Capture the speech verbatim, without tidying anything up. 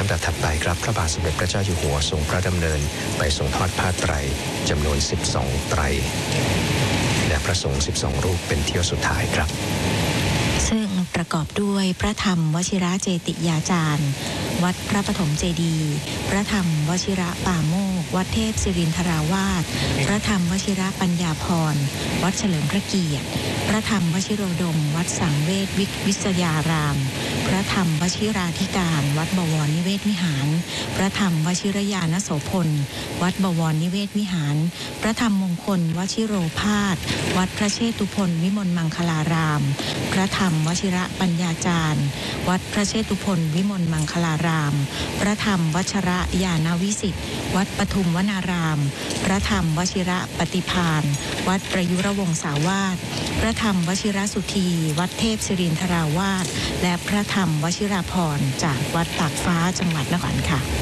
ำดับถัดไปครับพระบาทสมเด็จพระเจ้าอยู่หัวทรงพระดำเนินไปทรงทอดผ้าไตรจำนวนสิบสองไตรและพระสงฆ์สิบสองรูปเป็นเที่ยวสุดท้ายครับซึ่งประกอบด้วยพระธรรมวชิระเจติยาจารย์วัดพระปฐมเจดีย์พระธรรมวชิระป่าโมกวัดเทพศิรินทราวาสพระธรรมวชิระปัญญาพรวัดเฉลิมพระเกียรติพระธรรมวชิโรดมวัดสังเวชวิทยารามพระธรรมวชิราธิการวัดบวรนิเวศวิหารพระธรรมวชิรยานโสพลวัดบวรนิเวศวิหารพระธรรมมงคลวชิโรภาสวัดพระเชตุพนวิมลมังคลารามพระธรรมวชิระปัญญาจารย์วัดพระเชตุพนวิมลมังคลารามพระธรรมวชระญาณวิสิทธิ์วัดปทุมวนารามพระธรรมวชิระปฏิภาณวัดประยุรวงศาวาสพระธรรมวชิระสุธีวัดเทพศิรินทราวาสและพระธรรมวชิราภรณ์จากวัดตากฟ้าจังหวัดนครค่ะ